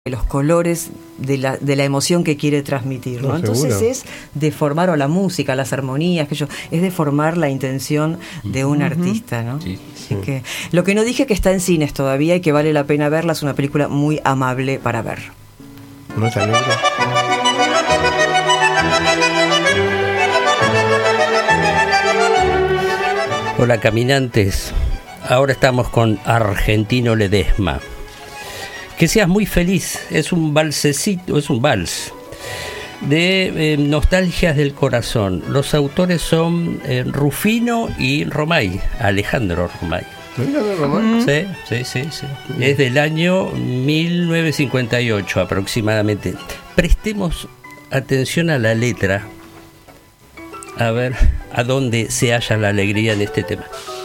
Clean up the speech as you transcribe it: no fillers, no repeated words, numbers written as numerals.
los colores de la emoción que quiere transmitir, ¿no? No, Entonces seguro. es deformar, o la música, las armonías, es deformar la intención de un artista, ¿no? Sí. Así que lo que no dije que está en cines todavía y que vale la pena verla, es una película muy amable para ver. ¿No es alegre? Hola caminantes, ahora estamos con Argentino Ledesma. Que seas muy feliz, es un valsecito, es un vals de nostalgias del corazón. Los autores son Rufino y Romay, Alejandro Romay. Sí. Es del año 1958 aproximadamente. Prestemos atención a la letra, a ver a dónde se halla la alegría en este tema.